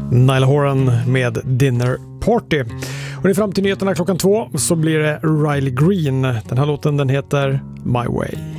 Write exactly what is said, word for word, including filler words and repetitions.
Niall Horan med Dinner Party. Och nu fram till nyheterna klockan två så blir det Riley Green. Den här låten den heter My Way.